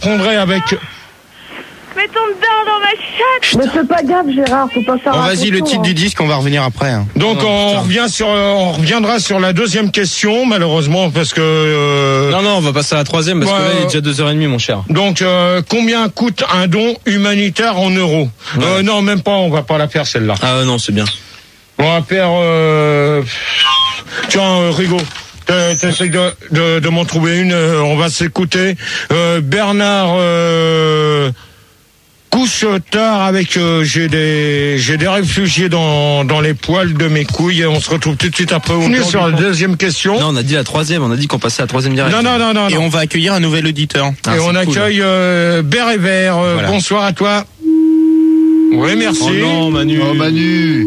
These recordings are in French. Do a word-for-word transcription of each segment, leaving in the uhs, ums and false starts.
prendrai avec... Mets ton dedans dans ma chatte. Mais fais pas gaffe, Gérard, faut pas faire Bon, un vas-y, le contour, titre hein. du disque, on va revenir après. Hein. Donc Oh, on revient sur, on reviendra sur la deuxième question, malheureusement, parce que... Euh, Non, non, on va passer à la troisième, parce Ouais, que là, il est euh, déjà deux heures trente, mon cher. Donc, euh, combien coûte un don humanitaire en euros? Ouais. euh, Non, même pas, on va pas la faire celle-là. Ah non, c'est bien. On va faire... Euh... Tiens, euh, Rigo, t'es- t'essayes de, de, de m'en trouver une, euh, on va s'écouter. Euh, Bernard... Euh... Couche tard avec euh, j'ai des j'ai des réfugiés dans dans les poils de mes couilles et on se retrouve tout de suite après. On est sur la deuxième question. Non, on a dit la troisième, on a dit qu'on passait à la troisième direct. Non non non non. Et non. on va accueillir un nouvel auditeur. Ah, et c'est on cool. accueille euh, Béret Vert. Euh, Voilà. Bonsoir à toi. Oui, merci. Oh non, Manu. Oh Manu.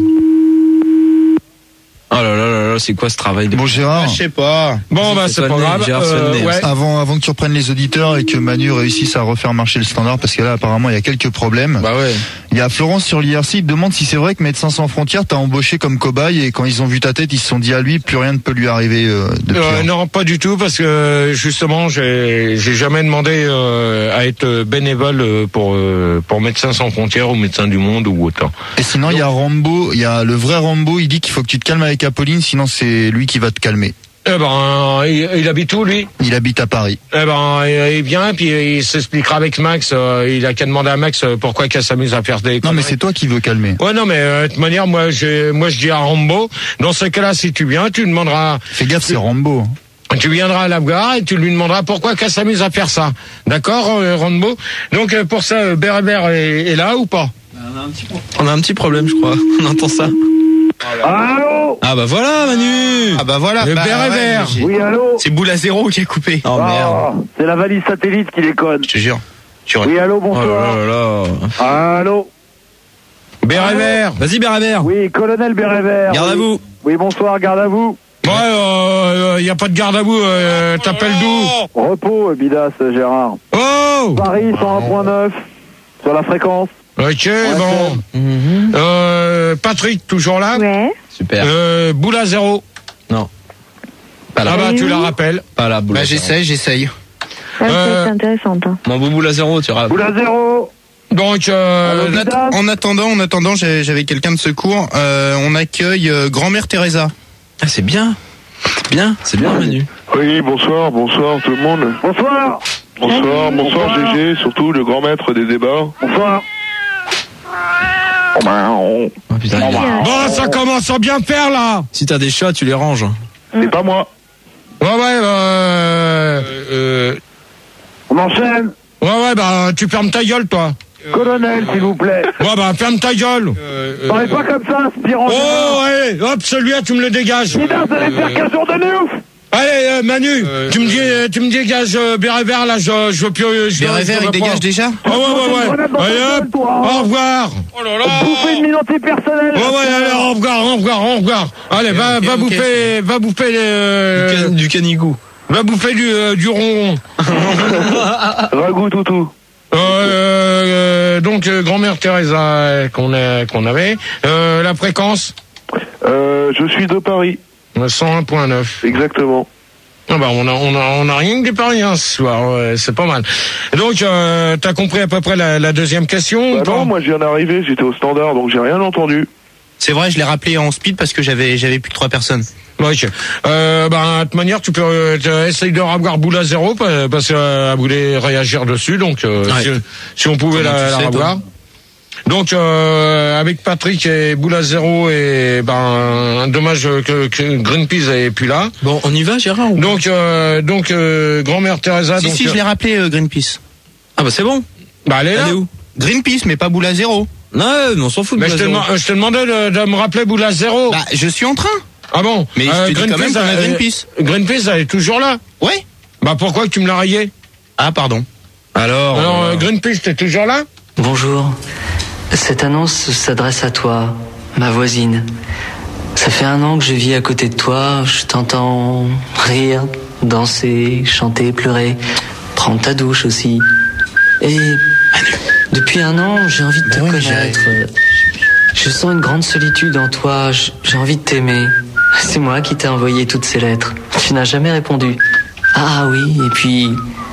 Oh là là là là, c'est quoi ce travail de... Bon Gérard, Je sais pas. Bon Vas-y, bah c'est c'est toi pas le nez, grave. Gérard, c'est le nez. ouais. avant, avant que tu reprennes les auditeurs et que Manu réussisse à refaire marcher le standard, parce que là apparemment il y a quelques problèmes. Bah ouais. Il y a Florence sur l'I R C, il demande si c'est vrai que Médecins sans frontières t'a embauché comme cobaye et quand ils ont vu ta tête, ils se sont dit à lui plus rien ne peut lui arriver euh, de pire. Euh, non, pas du tout, parce que justement, j'ai j'ai jamais demandé euh, à être bénévole euh, pour euh, pour Médecins sans frontières ou Médecins du Monde ou autant. Et sinon il y a Rambo, il y a le vrai Rambo, il dit qu'il faut que tu te calmes avec Apolline, sinon c'est lui qui va te calmer. Eh ben, il, il habite où lui? Il habite à Paris. Eh ben, il vient puis il s'expliquera avec Max. Euh, il a qu'à demander à Max euh, pourquoi qu'elle s'amuse à faire des. Non mais conneries. c'est toi qui veux calmer. Ouais, non, mais euh, de toute manière, moi, j'ai, moi, je dis à Rambo, dans ce cas-là, si tu viens, tu demanderas, Fais gaffe, c'est Rambo. tu viendras à la gare et tu lui demanderas pourquoi qu'elle s'amuse à faire ça. D'accord, euh, Rambo? Donc, euh, pour ça, euh, Béret est, est là ou pas? On a un petit problème, je crois. On entend ça. Allô? Ah bah voilà, Manu. Ah bah voilà. Le bah, Béret ouais, Vert. j'ai- Oui, allô? C'est Boule à zéro qui a coupé. Oh merde. Ah, c'est la valise satellite qui déconne. Je te jure. Tu Oui, allô, Oh là bonsoir. là là. Allô? Béret Vert. Vas-y, Béret Vert. Oui, colonel Béret Vert. Garde à Oui. vous. Oui, bonsoir, garde à vous. Ouais, il euh, y a pas de garde à vous. Euh, T'appelles d'où? Repos, euh, Bidas, euh, Gérard. Oh. Paris cent un point neuf, sur la fréquence. Ok, bon. Mhm. Euh, Patrick, toujours là? Ouais. Super. Euh, Boule à zéro. Non. Pas Ah là. bah, tu la rappelles. Pas là, boule Bah à zéro. j'essaye, j'essaye. Ça, Euh, c'est intéressant. Hein. Mon boubou à zéro, tu rappelles. Boule à zéro. Donc, euh, Allô, En, att- Bidas. en attendant, en attendant, j'ai- j'avais quelqu'un de secours. Euh, on accueille euh, grand-mère Teresa. Ah, c'est bien. C'est bien, c'est bien, Manu. Oui, bonsoir, bonsoir tout le monde. Bonsoir. Bonsoir, bonsoir Bonsoir. G G, surtout le grand maître des débats. Bonsoir. Oh putain, il a- bon, ça commence à bien faire, là. Si t'as des chats, tu les ranges. C'est pas moi. Ouais, ouais, euh, euh, On enchaîne. ouais, ouais, bah, tu fermes ta gueule, toi. Colonel, s'il vous plaît. Ouais, bah, ferme ta gueule. Parlez pas comme ça, aspirant. Oh, allez, hop, celui-là, tu me le dégages. Bidas, vous allez me faire quinze jours de ouf. Allez, euh, Manu, tu me dis, tu me dégages euh, Béret Vert, là, je, je veux plus. Je, Béret je Vert, veux il pas. dégage déjà. Ah ouais, ouais, ouais. Allez, hop, au revoir. Oh là là. Bouffer une identité personnelle. Ouais, ouais, allez, au revoir, au revoir, au revoir. Allez, va, ok, va ok. bouffer, va bouffer les, euh, Du canigou. va bouffer du, euh, du ronron. Ragout toutou. Euh, euh, donc, euh, grand-mère Teresa, euh, qu'on a, qu'on avait. Euh, la fréquence, Euh, je suis de Paris, cent un point neuf. exactement. Ah bah, on a, on a, on a rien que des Parisiens ce soir, ouais, c'est pas mal. Donc, euh, t'as compris à peu près la, la deuxième question ou Bah pas? non, moi je viens d'arriver, j'étais au standard, donc j'ai rien entendu. C'est vrai, je l'ai rappelé en speed parce que j'avais j'avais plus que trois personnes. Ok. Euh, bah, de toute manière, tu peux euh, essayer de revoir Boule à zéro pa- parce qu'elle voulait réagir dessus. Donc, euh, Ouais. si, si on pouvait Comment la, tu la sais, toi revoir. Donc, euh, avec Patrick et Boule à zéro et ben, dommage que, que Greenpeace n'est plus là. Bon, on y va, Gérard ou... Donc, euh, donc, euh, grand-mère Teresa. Si donc, si, je l'ai rappelé euh, Greenpeace. Ah bah c'est bon. bah, elle est là. Elle est où? Greenpeace, mais pas Boule à zéro. Non, mais on s'en fout de Mais boule je à te, zéro. demande- je te demandais de, de me rappeler Boule à zéro. Bah, je suis en train. Ah bon? Mais je te dis quand même qu'on a elle- Greenpeace. Greenpeace, elle est toujours là. Ouais. Bah, pourquoi tu me l'as rayé? Ah pardon. Alors, Alors, euh, euh, Greenpeace, t'es toujours là? Bonjour. Cette annonce s'adresse à toi, ma voisine. Ça fait un an que je vis à côté de toi, je t'entends rire, danser, chanter, pleurer, prendre ta douche aussi. Et depuis un an, j'ai envie de te Ben oui, connaître. Je sens une grande solitude en toi, j- j'ai envie de t'aimer. C'est moi qui t'ai envoyé toutes ces lettres. Tu n'as jamais répondu. Ah oui, et puis,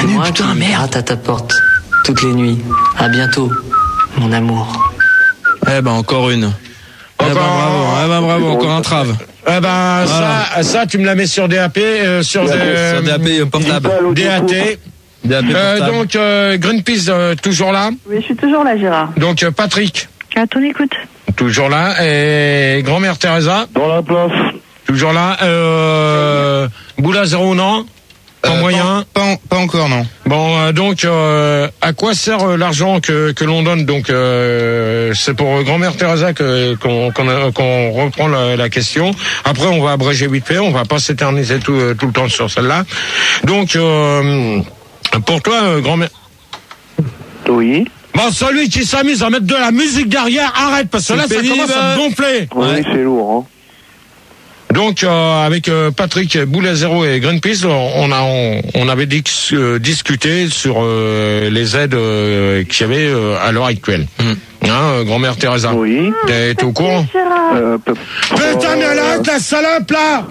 C'est moi qui gratte à ta porte toutes les nuits. À bientôt, mon amour. Eh ben, encore une. Eh ben, bravo, eh ben, bravo, encore un trave. Eh ben, voilà. ça, ça, tu me la mets sur D A P, euh, sur, euh, sur D A P portable. D A T. D A P euh, portable. Donc, euh, Greenpeace, euh, toujours là? Oui, je suis toujours là, Gérard. Donc, euh, Patrick. À ton écoute. Toujours là. Et grand-mère Teresa. Dans la place. Toujours là. Euh, Boula zéro, non? Pas Euh, moyen. Pas, pas, pas encore, non. Bon, euh, donc, euh, à quoi sert euh, l'argent que, que l'on donne? Donc, euh, c'est pour euh, grand-mère Teresa que qu'on qu'on, a- qu'on reprend la, la question. Après, on va abréger vite fait. On va pas s'éterniser tout, euh, tout le temps sur celle-là. Donc, euh, pour toi, euh, grand-mère. Oui. Bon, celui qui s'amuse à mettre de la musique derrière, arrête, parce que C'est là, ça pénible. commence à te gonfler. Oui, Ouais. c'est lourd, hein. Donc, euh, avec euh, Patrick Boulet Zéro et Greenpeace, on a on, on avait dis- euh, discuté sur euh, les aides euh, qu'il y avait euh, à l'heure actuelle. Mm. Hein, euh, grand-mère Teresa. Oui. T'es t'es au courant? Gérard. Euh, pe- Putain, mais elle euh, arrête la salope là!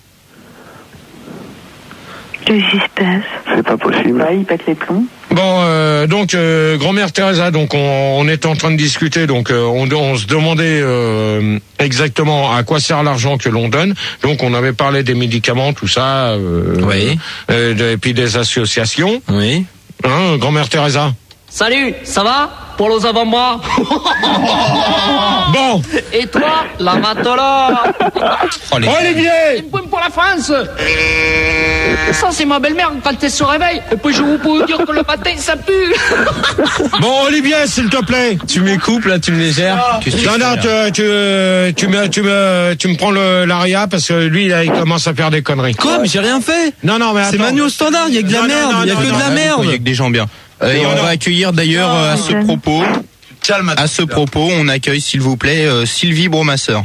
Qu'est-ce qui se passe? C'est pas possible. Bah, il pète les plombs. Bon, euh, donc euh, grand-mère Teresa, donc on, on était en train de discuter, donc euh, on, on se demandait euh, exactement à quoi sert l'argent que l'on donne. Donc on avait parlé des médicaments, tout ça, euh, Oui. euh, de- et puis des associations. Oui. Hein, grand-mère Teresa. Salut, ça va? Pour les avant-bras. Bon, Et toi, la matola. Oh, les... Olivier. Une pomme pour la France. Ça, c'est ma belle-mère quand elle se réveille. Et puis je vous peux dire que le matin, ça pue. Bon, Olivier, s'il te plaît. Tu m'écoupes, là, tu me les gères. Non, non, tu, tu, tu me, tu me, tu me prends le l'aria parce que lui, là, il commence à faire des conneries. Quoi? Mais j'ai rien fait. Non, non, mais C'est attends. Manu au standard, il y a que de la Non, non, merde, non, il y a non, que non, de la non, merde. Il y a que des gens bien. Euh, et Non, on non. va accueillir d'ailleurs euh, à ce propos, à ce propos, on accueille s'il vous plaît euh, Sylvie Bromasseur.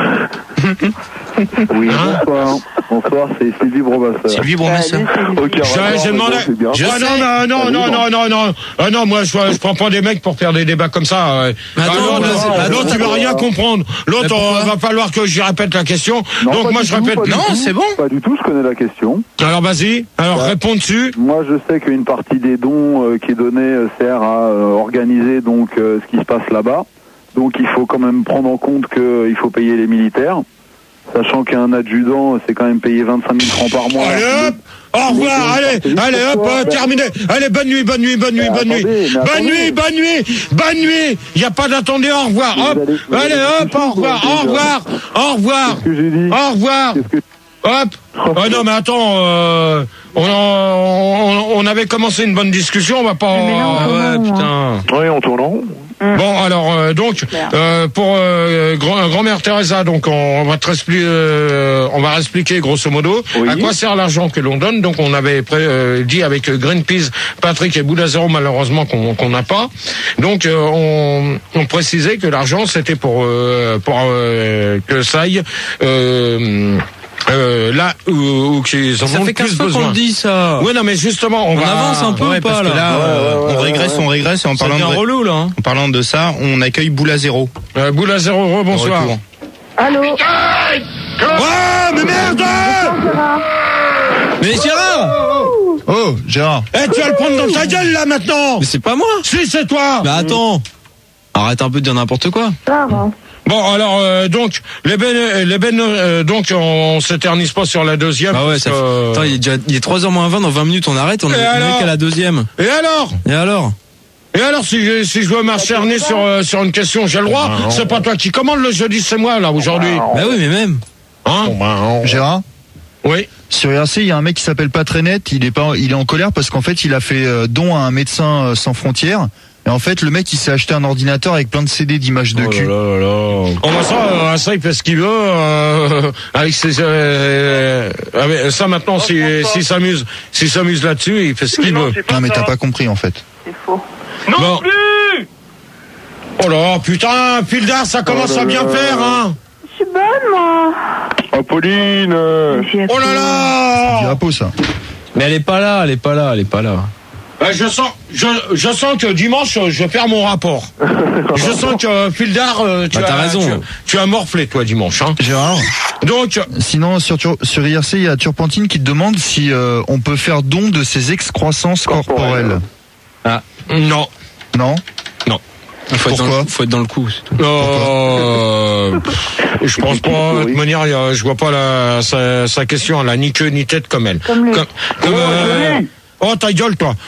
Oui, Hein bonsoir. Bonsoir, c'est Sylvie Bromasseur. Sylvie Bromasseur. Ok, J'ai j'ai demandé. c'est bien. Je Ah, sais. non, non, non, non, non, non, non. Ah non, moi, je, je prends pas des mecs pour faire des débats comme ça. euh. Mais attends, Ah, mais c'est- l'autre, attends, l'autre, tu vas attends. rien comprendre. L'autre, Mais pourquoi il va falloir que je répète la question. Non, Donc pas moi, du je tout, répète. pas du Non, tout. c'est bon. Pas du tout, je connais la question. Alors vas-y. Alors Ouais. réponds dessus. Moi, je sais qu'une partie des dons euh, qui est donnée euh, sert à euh, organiser donc euh, ce qui se passe là-bas. Donc, il faut quand même prendre en compte qu'il faut payer les militaires, sachant qu'un adjudant, c'est quand même payé vingt-cinq mille francs par mois. Allez hop. Au revoir. Allez, allez hop. euh, terminé. Allez, bonne nuit, bonne nuit, bonne nuit, Mais bonne nuit, attendez, mais bonne attendez. nuit, bonne nuit, bonne nuit. Il y a pas d'attendez. Au revoir. Vous Hop. allez- vous Allez allez hop. discuter, Au revoir. vous, Au déjà. revoir. Au revoir. Qu'est-ce que j'ai dit Au revoir. Qu'est-ce que... Hop. Ah non mais attends, euh, on, on, on avait commencé une bonne discussion, on va pas. Mais non, Ah ouais, comment, putain. Oui, en tournant. Bon alors euh, donc euh, pour euh, grand, grand-mère Teresa, donc on, on va te expli- euh, on va expliquer grosso modo Oui. à quoi sert l'argent que l'on donne. Donc on avait pré- euh, dit avec Greenpeace, Patrick et Bouddha Zéro malheureusement qu'on qu'on n'a pas. Donc euh, on, on précisait que l'argent c'était pour euh, pour euh, que ça aille. Euh, Euh, là où, où qu'ils en Ça ont fait le quinze plus fois qu'on besoin. le dit, ça. Oui, non, mais justement, on, On va avance un peu Ouais, ou pas, parce que là, là, euh, Ouais, ouais, on ouais, régresse, ouais. on régresse, et en Ça parlant, devient de, relou, là. hein. en parlant de ça, on accueille Boula Zéro. Euh, Boula Zéro, bonsoir. Retour. Allô? Oh, mais merde! Gérard. Mais Gérard! Oh, Gérard. Eh, tu vas le prendre dans ta gueule, là, maintenant! Mais c'est pas moi! Si, c'est toi! Mais attends! Arrête un peu de dire n'importe quoi. Gérard, hein. Bon, alors, euh, donc, les ben, les ben, euh, donc, on, on s'éternise pas sur la deuxième. Bah ouais, parce ça fait... que- Attends, il est déjà, il est trois heures moins vingt, dans vingt minutes on arrête, on Et est on est alors qu'à la deuxième. Et alors? Et alors? Et alors, si je, si je veux m'acharner sur, euh, sur une question, j'ai le droit? C'est pas toi qui commande le jeudi, c'est moi, là, aujourd'hui. Bah oui, mais même. Hein? Gérard. Oui. Sur R C, il y a un mec qui s'appelle pas très net, il est pas, il est en colère parce qu'en fait, il a fait euh, don à un médecin euh, sans frontières. Et en fait, le mec, il s'est acheté un ordinateur avec plein de C D d'images de Oh là cul. là là là. On va ça, euh, ça il fait ce qu'il veut. Euh, avec ses, euh, avec ça maintenant, s'il si, s'amuse, s'il s'amuse là-dessus, il fait ce qu'il veut. Non, mais t'as pas compris en fait. C'est faux. Non bon. plus. Oh là, putain, Pildar, ça commence Oh là à bien là. faire, hein. Je suis bonne, moi. Oh, Pauline euh, J'ai Oh là Du là. rapport, ça. Mais elle est pas là, elle est pas là, elle est pas là. Euh, je sens, je, je sens que dimanche, je vais faire mon rapport. Je sens que euh, Fildar, euh, tu Bah, as t'as raison. Tu, tu as morflé toi dimanche. Hein. Gérard. Donc, sinon sur Tur- sur I R C, il y a Turpentine qui te demande si euh, on peut faire don de ses excroissances corporelles. Ah, non. Non. Non. Faut être, dans le, faut être dans le coup. C'est tout. Euh, je pense pas. De toute manière, y a- je vois pas la, sa, sa question. Elle a ni queue ni tête comme elle. Comme lui. Comme, comme, euh, oh ta gueule toi.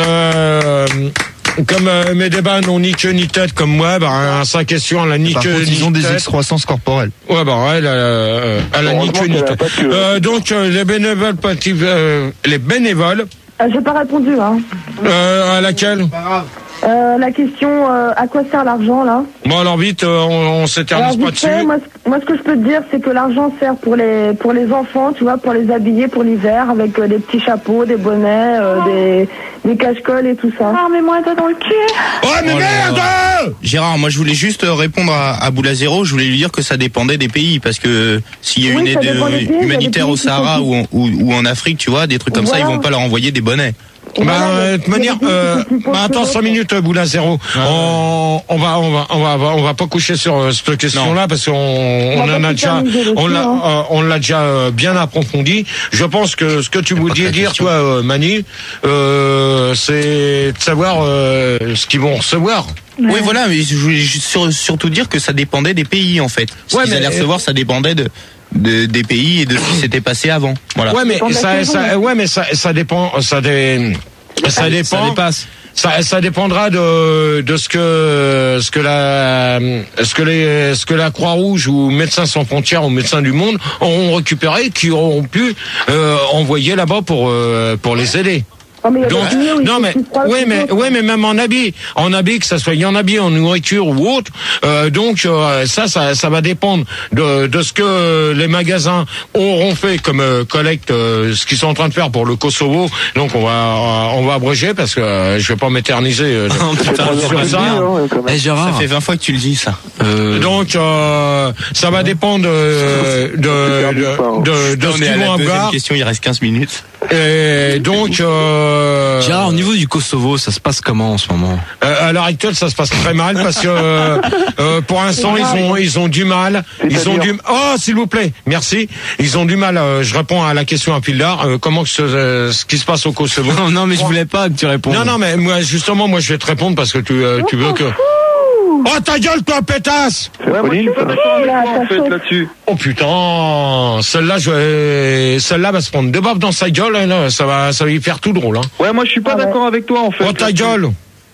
Euh, comme euh, mes débats n'ont ni queue ni tête comme moi, bah sa question elle a ni Par queue contre, ni ils ont des tête. excroissances corporelles. Ouais bah elle, euh, elle a ni queue ni tête. Euh, donc euh, les bénévoles, euh, les bénévoles. Euh, J'ai pas répondu, hein. Euh, à laquelle? Euh, la question, euh, à quoi sert l'argent, là? Bon alors vite, euh, on, on s'éternise Alors, pas vite dessus. fait, moi, ce- moi, ce que je peux te dire, c'est que l'argent sert pour les pour les enfants, tu vois, pour les habiller pour l'hiver, avec euh, des petits chapeaux, des bonnets, euh, des, des cache-colles et tout ça. Ah, mais moi, t'as dans le cul. Oh mais Oh là merde là. Gérard, moi je voulais juste répondre à, à Boulazero, je voulais lui dire que ça dépendait des pays, parce que s'il y a Oui, une ça aide dépend des pays, il y a des humanitaire pays au qui Sahara sont ou en, ou, ou en Afrique, tu vois, des trucs comme ça, Voilà. ils vont pas leur envoyer des bonnets. Bah, euh, de toute manière, euh, bah, attends cinq minutes, Boula Zéro. On, on va, on va, on va, on va pas coucher sur euh, cette question-là parce qu'on, on en a déjà, on l'a, euh, on l'a déjà euh, bien approfondi. Je pense que ce que tu voulais dire, toi, euh, Manu, euh, c'est de savoir euh, ce qu'ils vont recevoir. Oui, voilà, mais je voulais juste sur- surtout dire que ça dépendait des pays, en fait. Ce Ouais, qu'ils mais- allaient recevoir, ça dépendait de, de- des pays et de ce qui s'était passé avant. Voilà. Ouais, mais ça, ça, ouais, mais ça, ça dépend, ça, dé, ça dépend. Ça dépasse. Ça, ça dépendra de, de ce que, ce que la, ce que les, ce que la Croix-Rouge ou Médecins sans frontières ou Médecins du Monde auront récupéré, qui auront pu euh, envoyer là-bas pour, euh, pour les aider. Oh, mais il y a Donc, des pays où ils non sont mais, plus froids ouais que mais, d'autres. ouais mais même en habit, en habit que ça soit, il y en habit en nourriture ou autre. Euh, donc euh, ça, ça, ça va dépendre de, de ce que les magasins auront fait comme euh, collecte, euh, ce qu'ils sont en train de faire pour le Kosovo. Donc on va, on va abréger parce que euh, je vais pas m'éterniser euh, Oh, putain, sur ça. Eh, Gérard. Ça fait vingt fois que tu le dis, ça. Euh, Donc euh, ça va dépendre euh, de, de, de, de On ce est à qu'ils la vont deuxième avoir. question, il reste quinze minutes. Et donc euh, Gérard, au niveau du Kosovo, ça se passe comment en ce moment? Euh, à l'heure actuelle, ça se passe très mal parce que euh, euh, pour l'instant, ils ont ils ont du mal. Ils ont du oh s'il vous plaît, merci. Ils ont du mal. Euh, je réponds à la question à Pildar. Euh, comment que ce, euh, ce qui se passe au Kosovo? Non, non, mais je voulais pas que tu répondes. Non, non, mais moi justement, moi je vais te répondre parce que tu euh, tu veux que. Oh ta gueule, toi, pétasse! Ouais, moi, je suis pas d'accord avec toi, en fait, là-dessus. Oh putain, celle-là, je vais, celle-là va se prendre deux baffes dans sa gueule, hein, là. Ça va, ça va y faire tout drôle, hein. Ouais, moi, je suis pas d'accord avec toi, en fait. Oh ta gueule!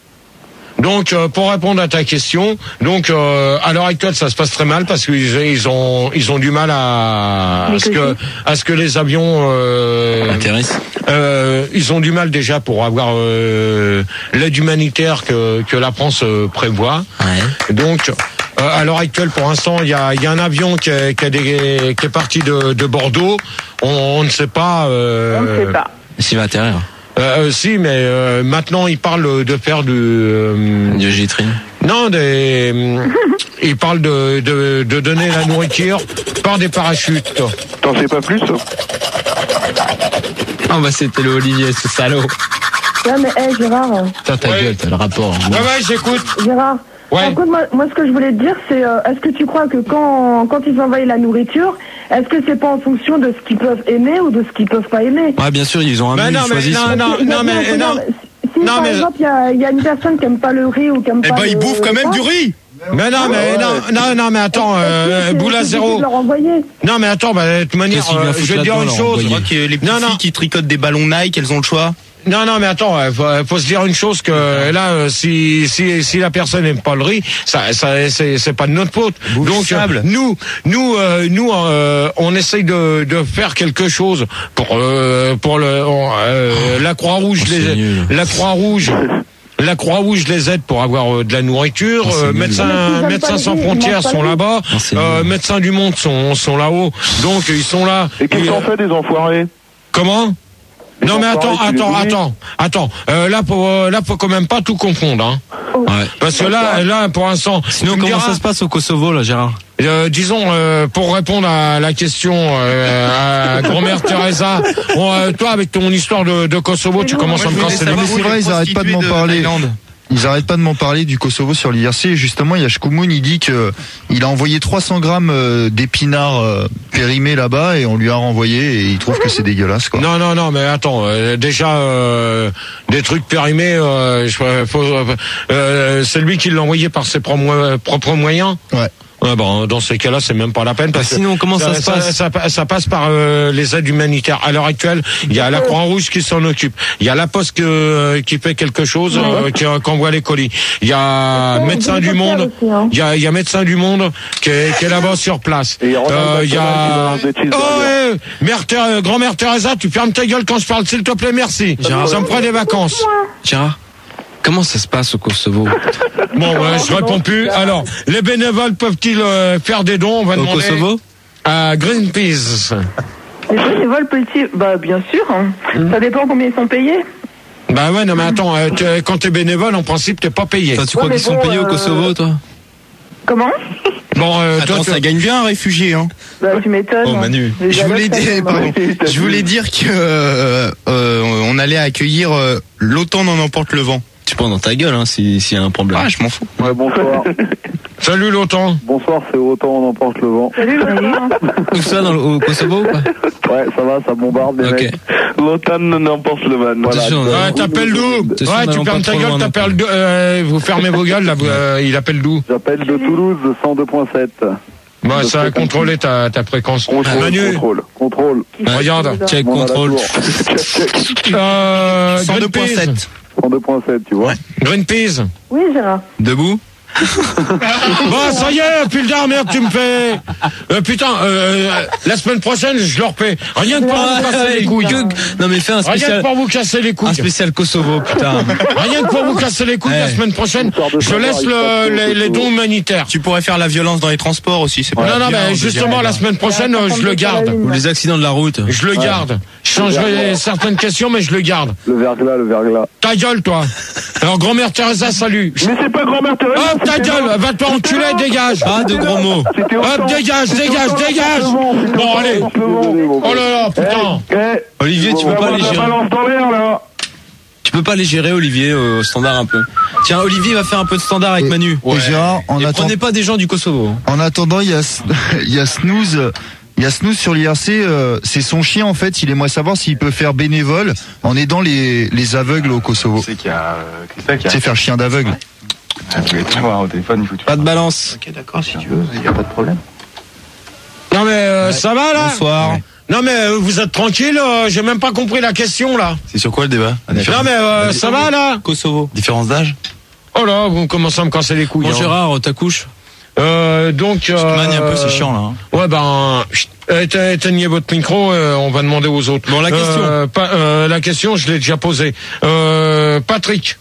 Donc, euh, pour répondre à ta question, donc euh, à l'heure actuelle, ça se passe très mal parce qu'ils ils ont ils ont du mal à, à ce que à ce que les avions euh, Intéresse. euh, ils ont du mal déjà pour avoir euh, l'aide humanitaire que que la France euh, prévoit. Ouais. Donc euh, à l'heure actuelle, pour l'instant, il y a, il y a un avion qui est, qui, est des- qui est parti de, de Bordeaux. On, on ne sait pas. Euh, On ne sait pas. S'il va atterrir. Euh, euh, si, mais euh, maintenant, il parle de faire du. Euh, Du G-Train. non, des. il parle de, de, de donner la nourriture par des parachutes. T'en sais pas plus? Ah bah c'était le Olivier, ce salaud. Ouais, mais hé, Gérard. Putain, ta Ouais. gueule, t'as le rapport. Ouais, ouais, j'écoute. Gérard. Ouais. Par contre, moi, moi, ce que je voulais te dire, c'est euh, est-ce que tu crois que quand, quand ils envoient la nourriture, est-ce que c'est pas en fonction de ce qu'ils peuvent aimer ou de ce qu'ils peuvent pas aimer? Ouais, bien sûr, ils ont un Bah menu, non, ils mais choisissent. non, non, Parce que, non, mais regarde, non. Si, Non, par mais- exemple, il y a, il y a une personne qui aime pas le riz ou qui aime Eh pas ben, le... ils bouffent quand même du riz. Mais non, mais non, non, non, mais attends, euh, Boula Zéro. leur envoyer. Non, mais attends, bah, de toute manière, Qu'est-ce qu'il vient euh, foutre je vais te dire là-dedans, une leur chose. Je envoyer crois que les petites Non, non. filles qui tricotent des ballons Nike, elles ont le choix. Non, non, mais attends, euh, faut, faut se dire une chose que là, euh, si si si la personne n'aime pas le riz, ça, ça c'est c'est pas de notre faute. Bouffe Donc du sable. euh, nous nous euh, nous euh, on essaye de de faire quelque chose pour euh, pour le on, euh, la Croix-Rouge, Oh, c'est les nul. la Croix-Rouge. La Croix-Rouge les aide pour avoir euh, de la nourriture. Oh, c'est euh, nul. Mais médecins, ils aiment médecins pas le sans riz, ils frontières mangent pas sont le riz. là-bas. Oh, c'est Euh, nul. médecins du monde sont sont là-haut. Donc ils sont là. Et qu'est-ce Et, qu'on euh, fait des enfoirés? Comment? Les Non mais attends, enfoirés, tu les attends, connais? attends, attends. Euh, là, faut, euh, là, faut quand même pas tout confondre. Hein. Ouais. Parce que là, là, pour l'instant. Sinon, comment diras, ça se passe au Kosovo, là, Gérard? Euh, disons, euh, pour répondre à la question euh, à grand-mère Teresa, bon, euh, toi, avec ton histoire de, de Kosovo, tu commences à me casser les couilles. C'est vrai, ils arrêtent pas de m'en parler. Ils arrêtent pas de m'en parler du Kosovo sur l'I R C. Justement, il y a Shkoumoun, il dit que il a envoyé trois cents grammes d'épinards euh, périmés là-bas et on lui a renvoyé et il trouve que c'est dégueulasse, quoi. Non, non, non, mais attends, euh, déjà euh, des trucs périmés, euh, je, faut, euh, c'est lui qui l'a envoyé par ses propres, propres moyens. Ouais. Ouais, bon, dans ces cas-là, c'est même pas la peine. Parce bah, sinon, comment ça, ça se ça, passe ça, ça, ça passe par euh, les aides humanitaires. À l'heure actuelle, il y a la Croix-Rouge qui s'en occupe. Il y a la Poste que, euh, qui fait quelque chose, euh, qui, qui envoie les colis. Il y a Médecins du Monde. Il y a, il y a Médecins du Monde qui est, qui est là-bas sur place. Euh, il y a. Oh, ouais, mère, euh, grand-mère Teresa, tu fermes ta gueule quand je parle, s'il te plaît, merci. Gérard, ça me prend des vacances. Gérard. Comment ça se passe au Kosovo? Bon, ouais, je réponds plus. Alors, les bénévoles peuvent-ils euh, faire des dons? On va au demander Kosovo à Greenpeace. Les bénévoles peuvent-ils? Bah, bien sûr. Hein. Mmh. Ça dépend combien ils sont payés. Bah ouais, non mais attends, euh, t'es, quand t'es bénévole, en principe, t'es pas payé. Toi, tu crois ouais, qu'ils bon, sont payés euh... au Kosovo, toi? Comment? Bon, euh, attends, toi, ça gagne bien un réfugié, hein. Bah, tu m'étonnes. Oh, Manu. Je voulais dire, pardon, je voulais dire que euh, euh, on allait accueillir euh, l'OTAN n'en emporte le vent. Tu prends dans ta gueule, hein, s'il si y a un problème. Ah, je m'en fous. Ouais, bonsoir. Salut l'OTAN. Bonsoir, c'est OTAN, on emporte le vent. Salut l'OTAN. Tout ça dans le, au Kosovo ou pas? Ouais, ça va, ça bombarde, les okay. mecs. L'OTAN n'emporte le van. Voilà. Attention, ouais, t'appelles d'où? Ouais, tu fermes ta gueule, t'appelles d'où? Euh, vous fermez vos gueules, là, vous, euh, il appelle d'où? J'appelle de Toulouse, cent deux point sept. Bah, ça a contrôlé ta, ta fréquence. Contrôle, Manu. Contrôle, contrôle. Regarde. Check, contrôle. Euh, cent deux point sept. cent deux point sept, tu vois. Greenpeace. Oui, Gérard. Debout. Bon, ça y est, pull d'armes, merde, tu me fais. Euh, putain, euh, la semaine prochaine, je leur paie. Rien que pour vous casser les couilles. Non, mais fais un spécial. Rien que pour vous casser les couilles. Un spécial Kosovo, putain. Rien que pour vous casser les couilles, hey. La semaine prochaine, je laisse le, les, les dons humanitaires. Tu pourrais faire la violence dans les transports aussi, c'est pas Non, non, mais justement, la semaine prochaine, je le garde. Ou les accidents de la route. Je le garde. Je changerai certaines questions, mais je le garde. Le verglas, le verglas. Ta gueule, toi. Alors, grand-mère Teresa, salut. Mais c'est pas grand-mère Teresa. Hop, ta gueule, va te enculer, dégage. Pas de gros mots. Hop, dégage, dégage, dégage. Bon, allez. Oh là là, putain. Olivier, tu peux pas les gérer. Tu peux pas les gérer, Olivier, au standard un peu. Tiens, Olivier va faire un peu de standard avec Manu. Ouais. Gérard, en Et attend... prenez pas des gens du Kosovo. En attendant, il y a, il y a Snooze. Il y a Snooze sur l'I R C, euh, c'est son chien en fait, il aimerait savoir s'il peut faire bénévole en aidant les, les aveugles au Kosovo. C'est qu'il y a, c'est qu'il y a... C'est faire chien d'aveugle. Ah, je vais te voir au téléphone, il faut que tu... Pas de balance. Ok, d'accord, si tu veux, il n'y a pas de problème. Non mais euh, ouais. Ça va là? Bonsoir. Ouais. Non mais euh, vous êtes tranquille, euh, j'ai même pas compris la question là. C'est sur quoi le débat? Non mais euh, ça va là? Kosovo. Différence d'âge? Oh là, vous commencez à me casser les couilles. Bon hein. Gérard, ta couche? Euh, donc... Euh, manie un peu, c'est chiant là. Hein. Ouais ben... Éteignez votre micro, euh, on va demander aux autres. Bon, la question. Euh, pa, euh, la question, je l'ai déjà posée. Euh, Patrick.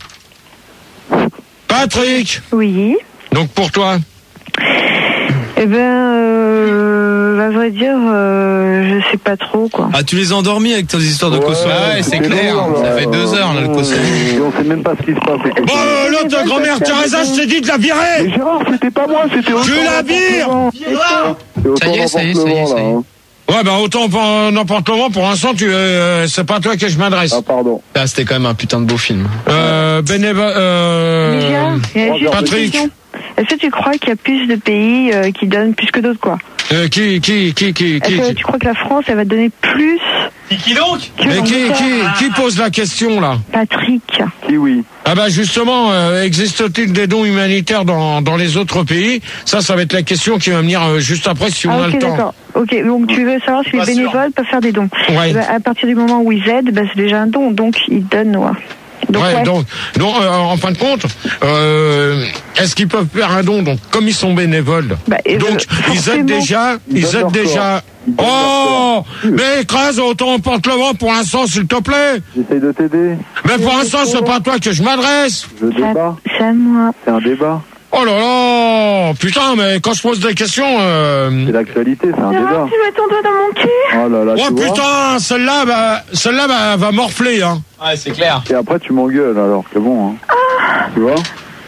Patrick. Oui. Donc pour toi. Eh ben, euh, à vrai dire, euh, je sais pas trop quoi. Ah, tu les as endormis avec tes histoires de ouais, Kosovo. Ouais, c'est clair. Long, ça fait deux heures là le Kosovo. Et on sait même pas ce qui se passe. Bon, euh, l'autre grand-mère Teresa, je t'ai dit de la virer. Mais Gérard, c'était pas moi, c'était autant. Tu la vires. Ça y est, ça y est, ça y est, ça y est. Ouais, bah autant n'importe comment, pour l'instant, tu, euh, c'est pas toi que je m'adresse. Ah, pardon. Ah, c'était quand même un putain de beau film. Euh, bénévole, euh, Média, Patrick. Est-ce que tu crois qu'il y a plus de pays euh, qui donnent plus que d'autres, quoi? Euh, qui, qui, qui, qui, qui, Est-ce que tu crois que la France, elle va donner plus? Qui donc? Mais qui, qui, qui pose la question, là? Patrick. Qui, oui. Ah bah justement, euh, existe-t-il des dons humanitaires dans, dans les autres pays? Ça, ça va être la question qui va venir euh, juste après si on ah, a okay, le temps. D'accord. Ok, donc tu veux savoir si les bénévoles peuvent faire des dons. Ouais. Bah, à partir du moment où ils aident, bah, c'est déjà un don, donc ils donnent. Ouais. Donc, ouais, ouais. donc, donc euh, en fin de compte, euh, est-ce qu'ils peuvent faire un don? Donc, comme ils sont bénévoles, bah, donc euh, ils aident déjà, ils, ils aident déjà. Oh, mais écrase, autant on porte le vent pour l'instant, s'il te plaît. J'essaye de t'aider. Mais pour l'instant, c'est pas à toi que je m'adresse. Je débat. C'est à moi. C'est un débat. Oh là là, putain, mais quand je pose des questions, euh... c'est l'actualité, c'est un débat. Tu mets ton doigt dans mon cul. Oh là là. Oh putain, celle-là, bah, celle-là, bah, va morfler, hein. Ouais, c'est clair. Et après, tu m'engueules, alors que bon, hein. Ah. Tu vois?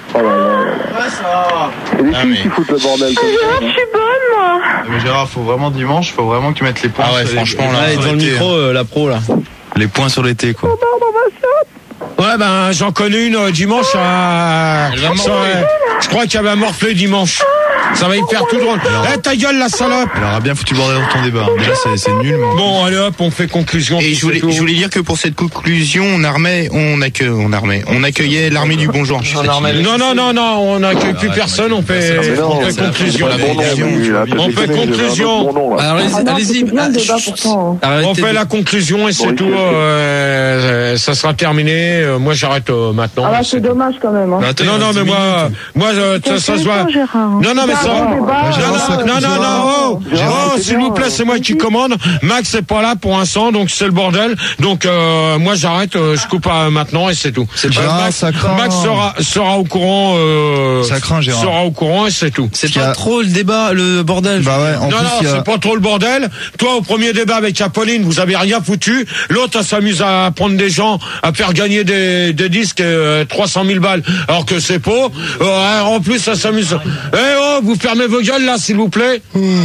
Oh là là là là. C'est les filles qui foutent le bordel comme ça. Je suis bonne, moi. Mais Gérard, faut vraiment dimanche, faut vraiment que tu mettes les points. Ah ouais, sur franchement, les... là, Ouais, dans le micro, euh, la pro, là. Les points sur les T, quoi. Ouais, ben, j'en connais une euh, dimanche à... Elle va sur, morfler. euh, je crois qu'il y avait un morflé dimanche. Ça va y faire tout drôle. Eh, ta gueule, la salope! Elle aura bien foutu le bordel dans ton débat. Déjà, c'est, c'est nul, mais... Bon, allez hop, on fait conclusion. Et je voulais, je voulais dire que pour cette conclusion, on armait, on accueille, on armait, on accueillait l'armée du bon genre. Non, non, non, non, on n'accueille plus personne, on fait, on fait conclusion. On fait conclusion. Alors, allez-y, On fait la conclusion et c'est tout. euh, Ça sera terminé. Euh, Moi, j'arrête euh, maintenant. Ah bah c'est dommage quand même. Hein. Non, non, mais moi, moi, euh, ça, ça se voit. Non, non, mais ça. Non, non, non, non, oh, oh, s'il vous plaît, c'est moi qui commande. Max est pas là pour l'instant, donc c'est le bordel. Donc euh, moi, j'arrête, euh, je coupe euh, maintenant et c'est tout. C'est Euh, pas Max, ça craint. Max sera sera au courant. Euh, Ça craint, Gérard. Sera au courant et c'est tout. C'est pas trop le débat, le bordel. Bah ouais, en Non, plus, non, il y a... c'est pas trop le bordel. Toi, au premier débat avec Apolline, vous avez rien foutu. L'autre, elle s'amuse à prendre des gens, à faire gagner des, des disques, euh, trois cent mille balles, alors que c'est pas. Euh, en plus, ça s'amuse. Eh oh, vous fermez vos gueules là, s'il vous plaît.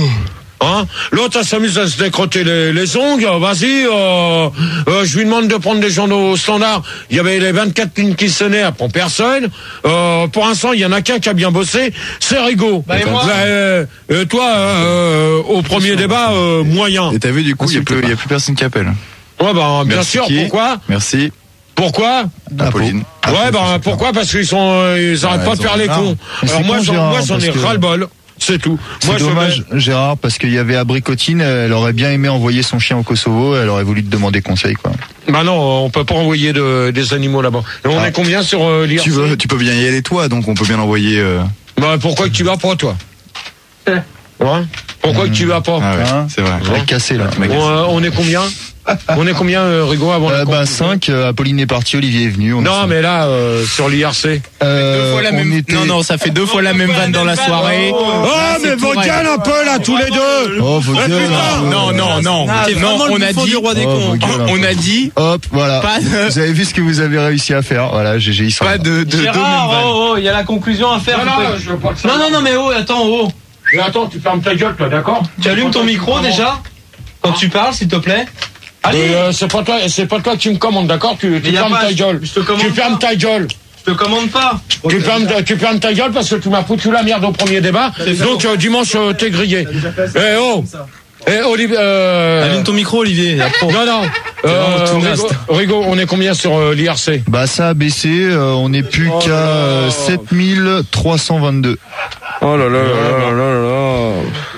Hein? L'autre, elle s'amuse à se décrotter les, les ongles. Vas-y, euh, euh, je lui demande de prendre des gens au standard. Il y avait les vingt-quatre lignes qui sonnaient, elle prend personne. Euh, pour l'instant, il y en a qu'un qui a bien bossé, c'est Rigaud. Bah, et moi euh, euh, toi, euh, au premier débat, euh, moyen. Et t'as vu, du coup, il y a plus, il y a plus personne qui appelle. Ouais, bah, bien Merci sûr. qui Pourquoi? Merci. Pourquoi? Apolline. Ouais, bah, pourquoi? Parce qu'ils sont, euh, ils arrêtent Ouais, pas de ils ont faire les marre. cons. Mais Alors c'est moi, con, j'en, Gérard, moi, j'en parce ai que- ras-le-bol. C'est tout. C'est Moi, je dommage, Gérard, parce qu'il y avait Abricotine, elle aurait bien aimé envoyer son chien au Kosovo, elle aurait voulu te demander conseil, quoi. Bah non, on peut pas envoyer de, des animaux là-bas. Et on Ah. est combien sur euh, l'I R C? Tu veux, tu peux bien y aller toi, donc on peut bien l'envoyer. Euh... Bah pourquoi que tu vas pas, toi? Ouais. Pourquoi que tu vas pas? Ah ouais, Hein? c'est vrai. Ouais. Cassé là. On, euh, on est combien? On est combien, euh, Rigaud, avant la Euh, bah conclusion cinq, euh, Apolline est partie, Olivier est venu. on est Non, cinq. mais là, euh, sur l'I R C. Euh, Deux fois la on même... était- Non, non, ça fait deux fois la même vanne dans la soirée. Oh, Là, mais c'est vos tout vrai. gueules un peu, là, tous les deux! Oh, vos Eh, gueules. putain. Non, non, non. Ah, Non, vraiment le on a bouffon dit... du roi des Oh, cons. vos gueules, un On peu. a dit... Hop, voilà. Pas de- Vous avez vu ce que vous avez réussi à faire. Voilà, G G, ils sont Pas là. de... de deux mêmes Gérard, vannes. oh, oh, il y a la conclusion à faire. Non, vous non, pouvez- je veux pas que ça. non, non, non, mais oh, attends, oh. Mais attends, tu fermes ta gueule, toi, d'accord? Tu allumes ton micro déjà quand tu parles, s'il te plaît. Allez, Euh, c'est pas toi, c'est pas toi qui me commande, d'accord? Tu, tu y a fermes pas- ta gueule. je te commande Tu fermes pas. ta gueule. je te commande pas. Tu fermes, tu fermes ta gueule parce que tu m'as foutu la merde au premier débat. Donc euh, dimanche euh, t'es grillé. Eh oh, eh Olivier. Euh... Allume ton micro, Olivier. la pro. Non non. vraiment Euh, tout Rigaud, naze. Rigaud, on est combien sur euh, l'I R C? Bah ça a baissé, euh, on n'est plus Oh qu'à là là. euh, sept mille trois cent vingt-deux. Oh là là là là là là.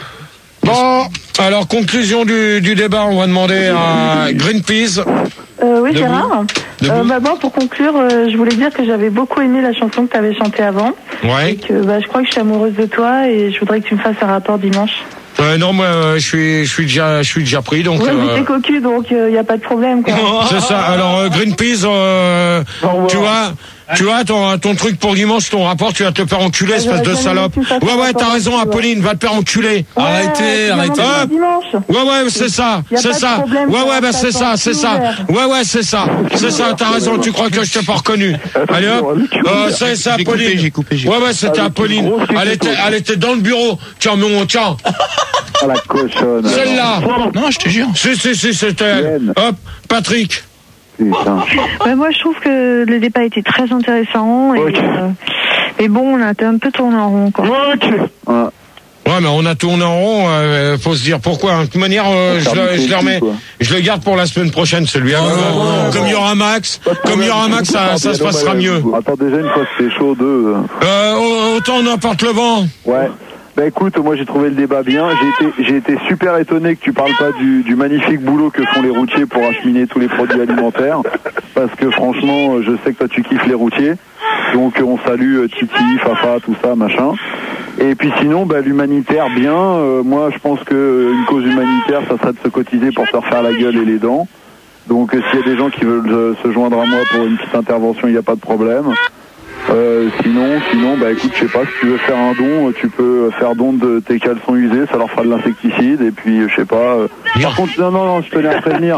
Bon, alors conclusion du, du débat, on va demander à Greenpeace. Euh, oui, Debout. Gérard. Debout. Euh, bah, bon, pour conclure, euh, je voulais dire que j'avais beaucoup aimé la chanson que tu avais chantée avant. Et Ouais. que bah, je crois que je suis amoureuse de toi et je voudrais que tu me fasses un rapport dimanche. Euh, non, moi, euh, je suis, je suis déjà, je suis déjà pris, donc. Oui, mais euh, t'es cocu, donc il n'y a pas de problème. Quoi. C'est ça. Alors euh, Greenpeace, euh, tu vois, tu vois ton, ton truc pour dimanche, ton rapport, tu vas te faire enculer, Ah, espèce de j'aurais bien salope. aimé que tu fasses Ouais un ouais, t'as rapport raison, là-dessus, ouais. Apolline, va te faire enculer. Ouais, Arrêtez, tu arrêtez. m'emmènes Hop. dimanche. Ouais ouais, c'est ça, Y a c'est pas de ça. problème, Ouais ça ouais, va bah pas c'est ça, tant c'est tout ça. ouvert. Ouais ouais, c'est ça, c'est ça. T'as raison. Tu crois que je t'ai pas reconnu? Allez hop, euh, c'est c'est J'ai coupé, Apolline. j'ai coupé, j'ai Ouais ouais, c'était Avec une Apolline. grosse Elle était, culotte. elle était dans le bureau. Tiens mon, tiens, Ah la cochonne. celle-là. Non, je te jure. Si si si, c'était elle. Vienne. Hop, Patrick. Putain. Ouais, moi, je trouve que le débat était très intéressant. Et, Ok. euh, mais bon, on a été un peu tourné en rond. Quoi. Ah, Ouais, mais on a tourné en rond, euh, faut se dire pourquoi. hein. De toute manière, euh, je, le, je le remets, quoi. je le garde pour la semaine prochaine, celui-là. Euh, comme il y aura Max, comme il y aura Max, ça, ça se passera mieux. Attends, déjà une fois c'était chaud, deux. euh, Euh, autant on emporte le vent. Ouais. Bah écoute, moi j'ai trouvé le débat bien. J'ai été, j'ai été super étonné que tu parles pas du, du magnifique boulot que font les routiers pour acheminer tous les produits alimentaires. Parce que franchement, je sais que toi tu kiffes les routiers. Donc on salue euh, Titi, Fafa, tout ça, machin. Et puis sinon, bah, l'humanitaire, bien. Euh, moi je pense que euh, une cause humanitaire, ça serait de se cotiser pour se refaire la gueule et les dents. Donc euh, s'il y a des gens qui veulent euh, se joindre à moi pour une petite intervention, il n'y a pas de problème. Euh, sinon, sinon, bah écoute, je sais pas, si tu veux faire un don, tu peux faire don de tes caleçons usés, ça leur fera de l'insecticide, et puis je sais pas. euh, Par contre, non, non, non, je tenais à prévenir.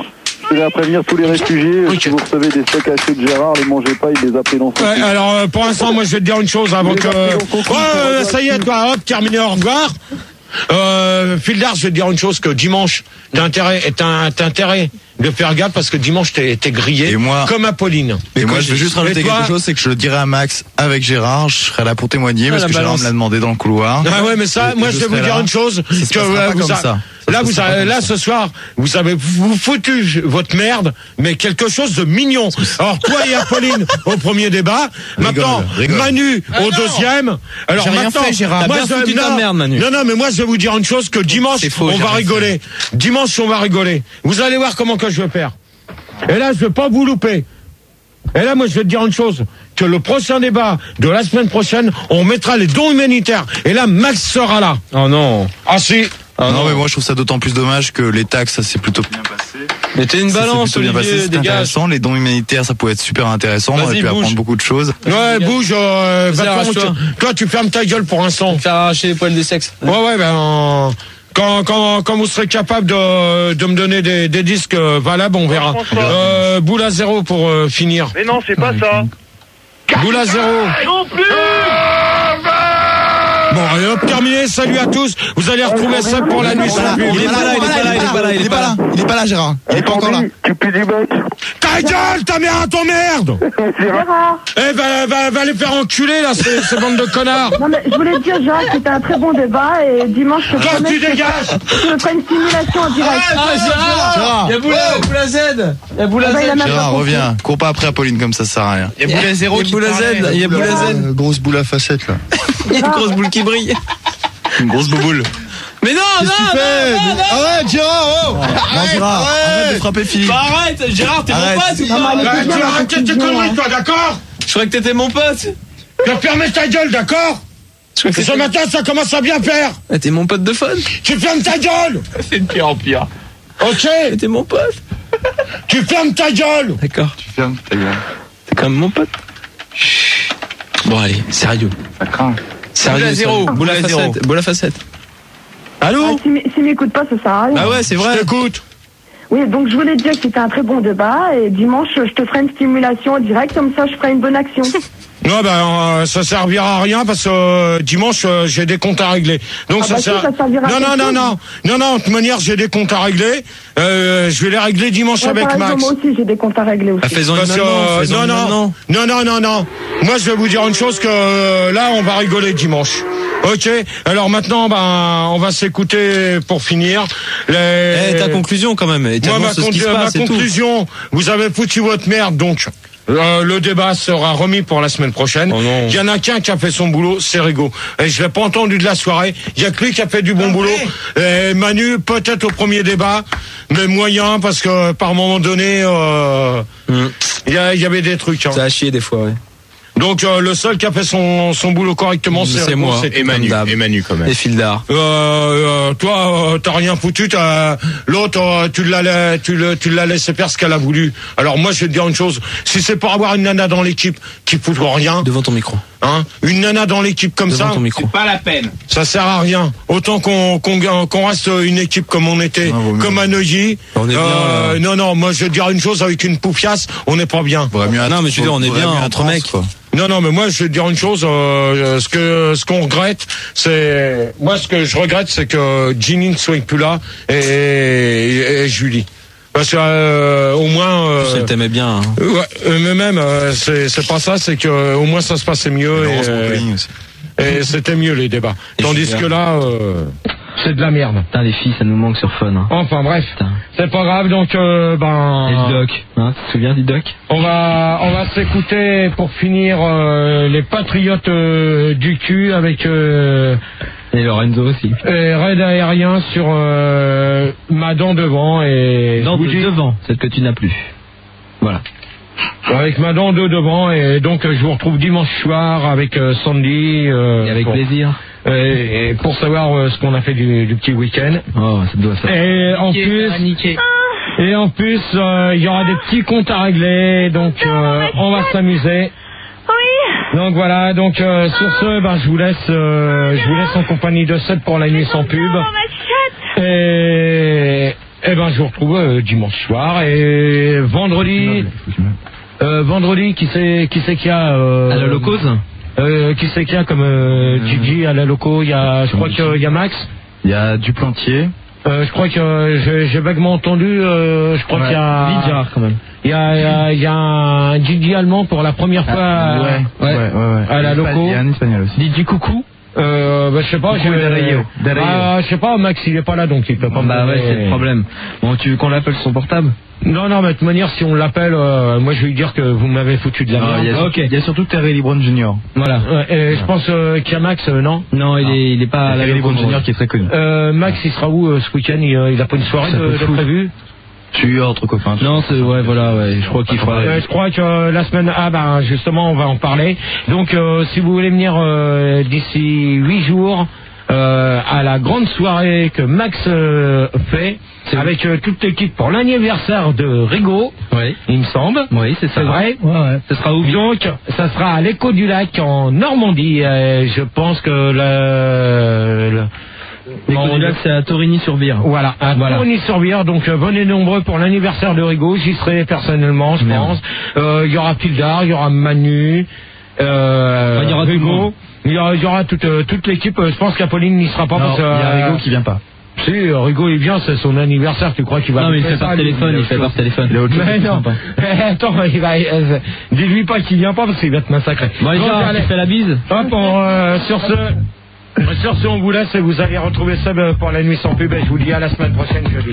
tenais à prévenir tous les réfugiés. Oui. Si vous recevez des steaks hachés de Gérard, les mangez pas, il les appelle dans son ouais, alors, euh, pour l'instant, moi, je vais te dire une chose avant que... Ouais, ça y est, toi, hop, terminé, au revoir. Euh, Fildar, je vais te dire une chose, que dimanche, t'as intérêt, t'as, t'as intérêt de faire gaffe parce que dimanche t'es, t'es grillé, et moi, comme Apolline. Et, et moi, je veux juste rajouter toi, quelque chose, c'est que je le dirai à Max avec Gérard, je serai là pour témoigner ah, parce que Gérard me l'a demandé dans le couloir. Ah ouais, mais ça, et, moi, et je vais vous dire là. Une chose, que euh, vous, comme a, ça. Là, vous avez, là, ce soir, vous avez vous foutu votre merde, mais quelque chose de mignon. Alors, toi et Apolline au premier débat. Rigole, maintenant, rigole. Manu ah au non. deuxième. Alors J'ai maintenant, rien fait, Gérard. moi, bien je, foutu non, ta merde, Manu. non, non, mais moi, je vais vous dire une chose, que dimanche, faux, on va rigoler. Fait. Dimanche, on va rigoler. Vous allez voir comment que je vais faire. Et là, je vais pas vous louper. Et là, moi, je vais te dire une chose, que le prochain débat de la semaine prochaine, on mettra les dons humanitaires. Et là, Max sera là. Oh non. Ah si. Ah non, non, mais moi je trouve ça d'autant plus dommage que les taxes, ça s'est plutôt bien passé. Mais t'es une balance, Olivier, passé, c'est intéressant. Les dons humanitaires, ça pouvait être super intéressant. On aurait pu apprendre beaucoup de choses. Ouais, bouge. Euh, va toi. toi, tu fermes ta gueule pour l'instant. Faire arracher les poils des sexes. Ouais, ouais, ben. Euh, quand, quand, quand vous serez capable de, de me donner des, des disques valables, on verra. Euh, boule à zéro pour euh, finir. Mais non, c'est pas ça. Boule à zéro. Non plus. Bon, allez hop, terminé. Salut à tous. Vous allez retrouver ça pour la nuit sans pub. Il est pas là, il est pas là, il est pas là, il est pas là. Il est pas là, Gérard. Il est pas encore là. Tu peux du bec. Ta gueule, ta mère à ton merde. Gérard. Eh, va, va, va les faire enculer, là, ces, ces bandes de connards. Non, mais je voulais te dire, Gérard, que c'était un très bon débat et dimanche, je Quand tu dégages. Je ferai une simulation en direct. Ah, Gérard. Il y a Boula Z. Il y a Boula Z. Gérard, reviens. Cours pas après Apolline comme ça, ça sert à rien. Il y a Boula zéro. Il y a Boula Z. Il y a Boula Z. Grosse boule à facettes, là. Il y a une grosse boule qui brille. Une grosse bouboule. Mais non, non, non, non, non. Arrête, Gérard, oh. Arrête, Gérard, arrête de frapper Philippe. Bah arrête, Gérard, t'es mon pote ou pas? Tu arrêtes tes conneries, toi, d'accord? Je croyais que t'étais mon pote. Tu vas fermer ta gueule, d'accord? Ce matin, ça commence à bien faire. T'es mon pote de fun. Tu fermes ta gueule. C'est de pire en pire. Ok. T'es mon pote. Tu fermes ta gueule. D'accord. Tu fermes ta gueule. T'es quand même mon pote. Bon allez, sérieux. Ça craint. Boule à zéro, boule à facette, boule à facette. Allô? Ah, si si m'écoute pas, ça sert à rien. Ah ouais, c'est vrai. Je t'écoute. Oui, donc je voulais te dire que c'était un très bon débat et dimanche, je te ferai une stimulation en direct, comme ça je ferai une bonne action. Non, ben, euh, ça servira à rien parce que euh, dimanche, euh, j'ai des comptes à régler. Donc ah ça bah sert. Si, ça servira non, non, non, non, non, non, de toute manière, j'ai des comptes à régler. Euh, je vais les régler dimanche ouais, avec par Max. exemple, moi aussi, j'ai des comptes à régler aussi. Ah, faisons parce une que, euh, faisons non, une non, non, non, non, non. Moi, je vais vous dire une chose que euh, là, on va rigoler dimanche. Ok. Alors maintenant, ben, on va s'écouter pour finir. Les... Eh, ta conclusion quand même. Et Moi, ma, ce qui se ma passe, conclusion, vous avez foutu votre merde, donc. Euh, le débat sera remis pour la semaine prochaine. Oh il y en a qu'un qui a fait son boulot, c'est Rigaud. Et je l'ai pas entendu de la soirée. Il y a que lui qui a fait du bon boulot. Et Manu, peut-être au premier débat, mais moyen parce que par moment donné, euh, mm. il y, y avait des trucs. Hein. Ça a chié des fois, ouais. Donc euh, le seul qui a fait son, son boulot correctement, c'est, c'est moi. C'est et Manu, et Manu quand même. Et Fildar. Euh, euh, toi, euh, t'as rien foutu. T'as... L'autre, euh, tu l'as, tu le, tu l'as laissé faire ce qu'elle a voulu. Alors moi, je vais te dire une chose. Si c'est pour avoir une nana dans l'équipe qui fout rien. Devant ton micro. Hein, une nana dans l'équipe comme Devant ça. Ton micro. C'est pas la peine. Ça sert à rien. Autant qu'on, qu'on, qu'on reste une équipe comme on était, non, comme à Neuilly. On est bien. Euh, non, non. Moi, je vais te dire une chose. Avec une poufiasse, on n'est pas bien. Mieux non, mais tu veux dire, on est bien entre mecs, quoi. Non, non, mais moi, je vais te dire une chose. Euh, ce que, ce qu'on regrette, c'est, moi, ce que je regrette, c'est que Ginny ne soit plus là et, et, et Julie. Parce que euh, au moins. Euh, tu sais, t'aimais bien. Hein. Ouais, mais même, euh, c'est, c'est pas ça. C'est que euh, au moins ça se passait mieux et, et c'était mieux les débats. Et Tandis que là. Euh, c'est de la merde. Putain, les filles, ça nous manque sur Fun. Hein. Enfin bref, putain. C'est pas grave, donc euh, ben. Et le doc, hein, tu te souviens du doc? On va, on va s'écouter pour finir euh, les Patriotes euh, du cul avec. Euh, et Lorenzo aussi. Et raid aérien sur euh, ma dent devant et. Dent de devant, celle que tu n'as plus. Voilà. Avec ma dent de devant et donc je vous retrouve dimanche soir avec euh, Sandy. Euh, et avec pour, plaisir. Et, et pour savoir euh, ce qu'on a fait du, du petit week-end. Oh, ça doit faire. Et en niqué, plus. Niqué. Et en plus, il euh, y aura des petits comptes à régler, donc euh, on va s'amuser. Oui. Donc voilà, donc euh, sur ce, ben je vous laisse, euh, je vous laisse en compagnie de Seth pour la nuit sans pub. Et Eh ben, je vous retrouve euh, dimanche soir et vendredi. Euh, vendredi, qui c'est qui c'est qu'il y a euh, à la locose euh, Qui c'est qu'il y a comme euh, Gigi à la loco? Il y a, je crois qu'il y a Max. Il y a Duplantier. Euh, je crois que euh, j'ai, j'ai vaguement entendu. Euh, je crois ouais. qu'il y a. Lydia quand même. Il y a, il y a, il y a un Gigi allemand pour la première fois. Ah, ouais, à, ouais, ouais, ouais. À la loco. Il y a un espagnol aussi. Didi Coucou. Euh, bah, je sais pas, je, bah, je sais pas, Max il est pas là donc il peut pas. Bah me ouais, c'est le problème. Bon, tu veux qu'on l'appelle son portable? Non, non, mais de toute manière, si on l'appelle, euh, moi je vais lui dire que vous m'avez foutu de la merde. Il y a, okay. Il y a surtout Terry LeBron junior Voilà. Ouais, et je pense euh, qu'il y a Max, euh, non? Non, il est, il est pas. Terry LeBron junior qui est très connu. Euh, Max, il sera où euh, ce week-end? il, euh, il a pas une soirée de, de prévue? Tu entre copains. Non, c'est ouais, voilà, ouais. Je crois qu'il fera. Euh, je crois que euh, la semaine, ah ben justement, on va en parler. Donc, euh, si vous voulez venir euh, d'ici huit jours. Euh, à la grande soirée que Max euh, fait c'est avec euh, toute l'équipe pour l'anniversaire de Rigaud, oui. il me semble. Oui, c'est ça. C'est vrai. Ouais, ouais. Ce sera où? Donc, ça sera à l'Écho du Lac en Normandie. Euh, je pense que le... le L'Écho du Lac, c'est à Torigny-sur-Vire. Voilà, à voilà. Torigny-sur-Vire. Donc, euh, venez nombreux pour l'anniversaire de Rigaud. J'y serai personnellement, je Merde. pense. Euh, il y aura Pildar, il y aura Manu, euh, enfin, il y aura Rigaud. Il y aura, il y aura toute, euh, toute l'équipe. Je pense qu'Apolline n'y sera pas. Non, parce que, il y a euh, Rigaud qui vient pas. Si, Rigaud il vient, c'est son anniversaire. Tu crois qu'il va? Non, mais il fait par téléphone. Il fait par téléphone. Il a autre chose. Mais non. Attends, il va. Euh, dis-lui pas qu'il vient pas parce qu'il va te massacrer. Bon, les gars, tu fais la bise. Hop, on, euh, sur ce. Sur ce, on vous laisse et vous allez retrouver Seb pour la nuit sans pub. Et je vous dis à la semaine prochaine, jeudi.